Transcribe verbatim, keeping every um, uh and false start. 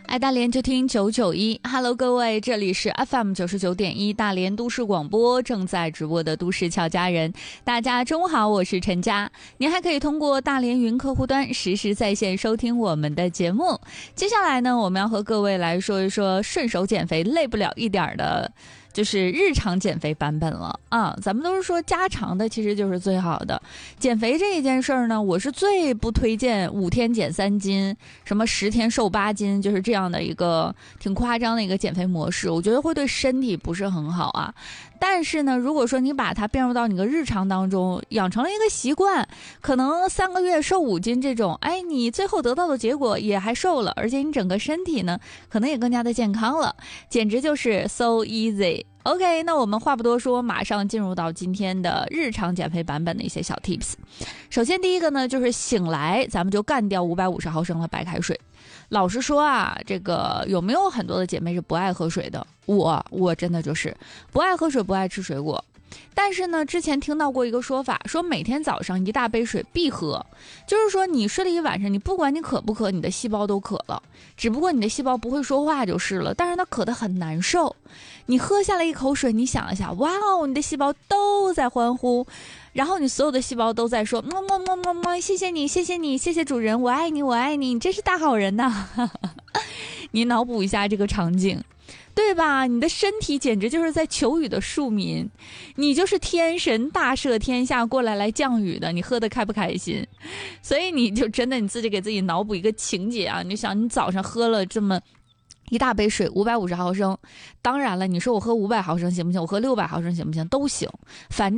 爱大连就听九九一 ，Hello 各位，这里是 F M 九十九点一大连都市广播，正在直播的都市俏佳人，大家中午好，我是陈佳。您还可以通过大连云客户端实时在线收听我们的节目。接下来呢，我们要和各位来说一说顺手减肥累不了一点的。就是日常减肥版本了啊，咱们都是说家常的其实就是最好的。减肥这一件事儿呢，我是最不推荐五天减三斤，什么十天瘦八斤，就是这样的一个挺夸张的一个减肥模式，我觉得会对身体不是很好啊。但是呢，如果说你把它变入到你的日常当中，养成了一个习惯，可能三个月瘦五斤这种，哎，你最后得到的结果也还瘦了，而且你整个身体呢，可能也更加的健康了，简直就是 so easy。OK， 那我们话不多说，马上进入到今天的日常减肥版本的一些小 tips。首先第一个呢，就是醒来咱们就干掉五百五十毫升的白开水。老实说啊，这个有没有很多的姐妹是不爱喝水的？我我真的就是不爱喝水，不爱吃水果。但是呢，之前听到过一个说法，说每天早上一大杯水必喝，就是说你睡了一晚上，你不管你渴不渴，你的细胞都渴了，只不过你的细胞不会说话就是了，但是它渴得很难受。你喝下了一口水，你想一下，哇哦，你的细胞都在欢呼，然后你所有的细胞都在说么么么么么，谢谢你，谢谢你，谢谢主人，我爱你，我爱你，你真是大好人呐。你脑补一下这个场景，对吧？你的身体简直就是在求雨的庶民，你就是天神大赦天下过来来降雨的，你喝得开不开心？所以你就真的你自己给自己脑补一个情节啊，你就想你早上喝了这么一大杯水五百五十毫升，当然了，你说我喝五百毫升行不行？我喝六百毫升行不行？都行，反正